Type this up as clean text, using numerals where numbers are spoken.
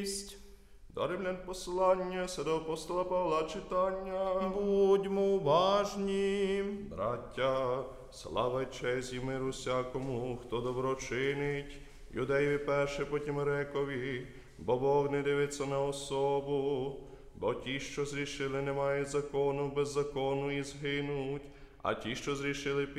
єсть. До римлян послання, до апостола Павла читання. Будьмо уважні. Браття, слава й честь і миру всякому, хто добро чинить, юдеєві перше, потім грекові, бо Бог не дивиться на особу, бо ті, що зрішили, не мають закону, без закону і згинуть, а ті, що зрішили,